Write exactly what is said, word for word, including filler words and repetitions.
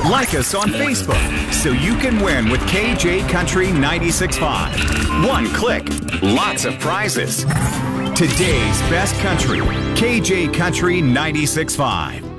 Like us on Facebook so you can win with K J Country ninety-six point five. One click, lots of prizes. Today's best country, K J Country ninety-six point five.